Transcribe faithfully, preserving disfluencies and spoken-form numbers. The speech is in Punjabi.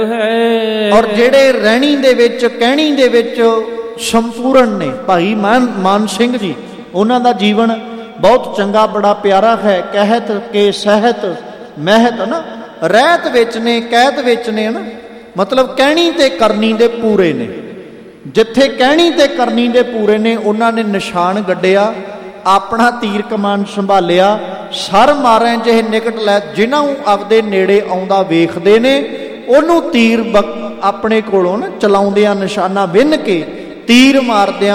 ਔਰ ਜਿਹੜੇ ਰਹਿਣੀ ਦੇ ਵਿੱਚ ਕਹਿਣੀ ਦੇ ਵਿੱਚ ਸੰਪੂਰਨ ਨੇ ਭਾਈ ਮਾਨ ਮਾਨ ਸਿੰਘ ਜੀ, ਉਹਨਾਂ ਦਾ ਜੀਵਨ ਬਹੁਤ ਚੰਗਾ, ਬੜਾ ਪਿਆਰਾ ਹੈ। ਕਹਿਤ ਕੇ ਸਹਿਤ ਮਹਿਤ ਨਾ, ਰਹਿਤ ਵਿੱਚ ਨੇ, ਕਹਿਤ ਵਿੱਚ ਨੇ ਨਾ, ਮਤਲਬ ਕਹਿਣੀ ਤੇ ਕਰਨੀ ਦੇ ਪੂਰੇ ਨੇ। ਜਿੱਥੇ ਕਹਿਣੀ ਤੇ ਕਰਨੀ ਦੇ ਪੂਰੇ ਨੇ, ਉਹਨਾਂ ਨੇ ਨਿਸ਼ਾਨ ਗੱਡਿਆ, ਆਪਣਾ ਤੀਰ ਕਮਾਨ ਸੰਭਾਲਿਆ, ਸਰ ਮਾਰੇ ਜਿਹੇ ਨਿਕਟ ਲੈ, ਜਿਨ੍ਹਾਂ ਨੂੰ ਆਪਦੇ ਨੇੜੇ ਆਉਂਦਾ ਵੇਖਦੇ ਨੇ ਉਹਨੂੰ ਤੀਰ ਬ ਆਪਣੇ ਕੋਲੋਂ ਨਾ ਚਲਾਉਂਦਿਆਂ, ਨਿਸ਼ਾਨਾ ਵਿੰਨ ਕੇ ਤੀਰ ਮਾਰਦਿਆਂ